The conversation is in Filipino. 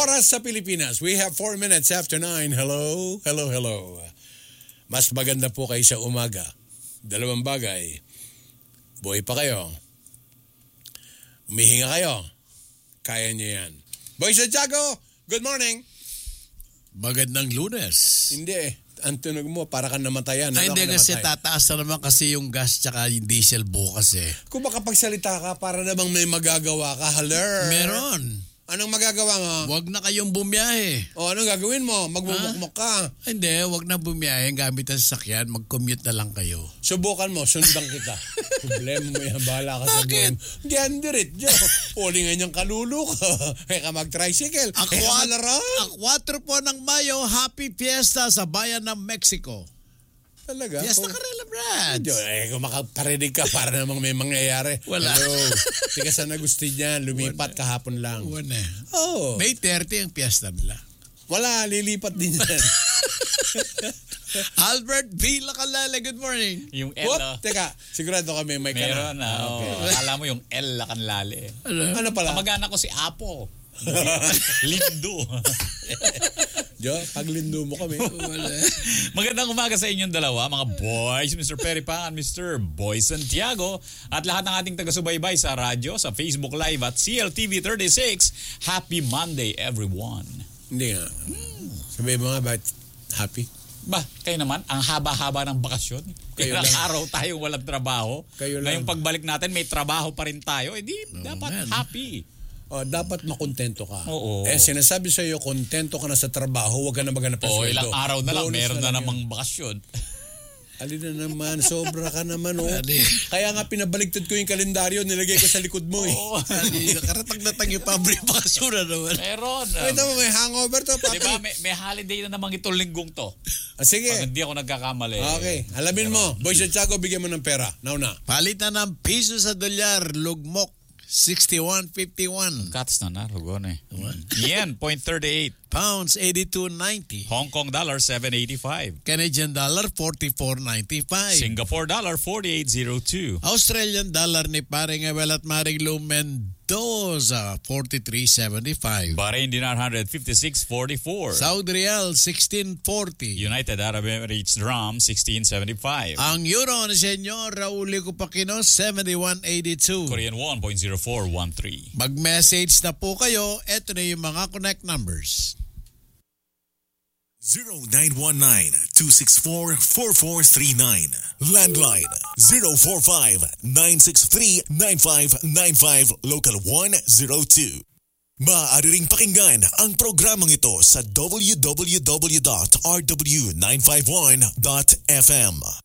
Oras sa Pilipinas. We have 4 minutes after 9. Hello, hello, hello. Mas maganda po kayo sa umaga. Dalawang bagay. Buhay pa kayo. Umihinga kayo. Kaya niyo yan. Boy Santiago, good morning. Magandang Lunes. Hindi. Ang tunog mo, para kang namatayan. Ay, hindi kasi tataas na naman kasi yung gas tsaka yung diesel bukas eh. Kung makapagsalita ka, para namang may magagawa ka. Haler. Meron. Anong magagawa mo? Huwag na kayong bumiyahe. O, anong gagawin mo? Magmumukmuk ka. Hindi, huwag na bumiyahe. Gamit ang sasakyan, mag-commute na lang kayo. Subukan mo, sundan kita. Problema mo yan, bahala ka sa buhay mo. Diyan, diretso. Ulingan niyang kalulu ka. Kaya ka mag-tricycle. Ang 4 po ng Mayo, Happy Fiesta sa bayan ng Mexico. Talaga? Fiesta Karela, Brad. Kung makaparinig ka, para namang may mangyayari. Wala. Hello. Tika sa Agustinian, lumipat kahapon lang. Wala. Oh. May 30 ang fiesta nila. Wala, lilipat din yan. Albert V. Lacalale, good morning. Yung L. Whoop, teka, sigurado kami may Meron kana. na. Okay. Akala mo yung L lakanlali. Ano pala? Kamag-anak ko si Apo. Lindo. Jo, paglindo mo kami. Magandang umaga sa inyong dalawa, mga boys, Mr. Perry Pan, Mr. Boy Santiago, at lahat ng ating taga-subaybay sa radyo, sa Facebook Live at CLTV36. Happy Monday, everyone. Hindi nga. Sabi mo nga, ba't happy? Ba, kayo naman, ang haba-haba ng bakasyon. Kayo Ilang lang. araw tayong walang trabaho. Kayo lang. Ngayong pagbalik natin, may trabaho pa rin tayo. Eh di, dapat man. happy. Dapat makontento ka. Oo. Sinasabi sa iyo, kontento ka na sa trabaho, huwag ka na maghanap ng sweldo. Ilang araw na lang, Bonus meron na lang namang yun. bakasyon. Alin na naman, sobra ka naman, oh. Ali. Kaya nga pinabaligtad ko yung kalendaryo, nilagay ko sa likod mo, eh. Oo. Nakaratag-natag yung pabrik bakasyon na naman. Meron. Wait mo, may hangover to, papi. Diba, may holiday na namang itong linggong to. Sige. Pag hindi ako nagkakamali. Okay, alamin mo. Boy Santiago, bigyan mo ng pera. Now na. Palitan ng piso sa dolyar, lugmok, 61.51. Cats na narugon eh. Yen, 0.38. Pounds, 82.90. Hong Kong dollar, 7.85. Canadian dollar, 44.95. Singapore dollar, 48.02. Australian dollar ni paring Abel at Maring Lou Mendoza, 43.75. Bahrain dinar, 156.44. Saudi Real, 16.40. United Arab Emirates Dirham, 16.75. Ang euro ni Senyor Raul Cupacino, 71.82. Korean won, 0.0413. Mag-message na po kayo. Ito na yung mga connect numbers. 0919-264-4439. Landline 045-963-9595. Local 102. Maaari ring pakinggan ang programang ito sa www.rw951.fm.